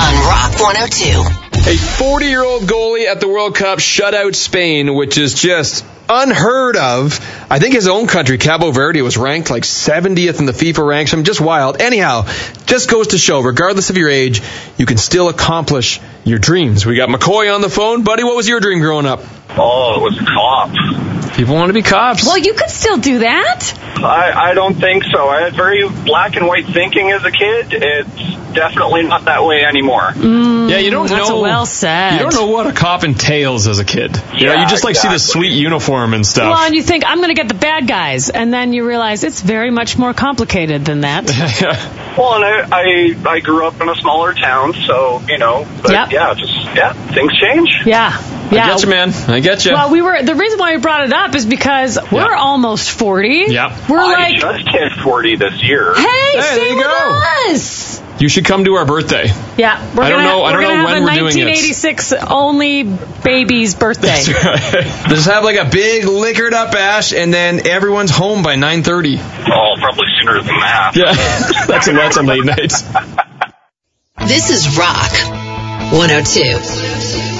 on Rock 102. A 40-year-old goalie at the World Cup shut out Spain, which is just unheard of. I think his own country, Cabo Verde, was ranked like 70th in the FIFA ranks. I mean, just wild. Anyhow, just goes to show, regardless of your age, you can still accomplish your dreams. We got McCoy on the phone. Buddy, what was your dream growing up? Oh, it was cop. People want to be cops. Well, you could still do that. I don't think so. I had very black and white thinking as a kid. It's definitely not that way anymore. Yeah, you don't That's know. well said. You don't know what a cop entails as a kid. You know, you just like see the sweet uniform and stuff. Well, and you think, I'm going to get the bad guys. And then you realize it's very much more complicated than that. Well, and I grew up in a smaller town, so, you know, but things change. Yeah. I get you, man. I get you. Well, the reason why we brought it up is because we're almost 40. Yeah. We're I just hit 40 this year. Hey, there you with go. us. You should come to our birthday. Yeah. I don't know when we're doing it. 1986 only baby's birthday. That's right. Just have like a big liquored up bash, and then everyone's home by 9:30. Oh, probably sooner than that. Yeah, that's a late night. This is Rock 102.